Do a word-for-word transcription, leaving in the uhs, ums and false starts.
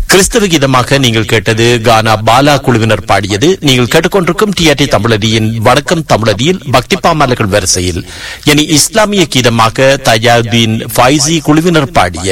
கிறிஸ்தவ கீதமாக நீங்கள் கேட்டது கானா பாலா குழுவினர் பாடியது. நீங்கள் கேட்டுக்கொண்டிருக்கும் டிஆர்டி தமிழடியின் வணக்கம் தமிழடியில் பக்தி பாமாலர்கள் வரிசையில் இனி இஸ்லாமிய கீதமாக தயாவுதீன் ஃபைசி குழுவினர் பாடிய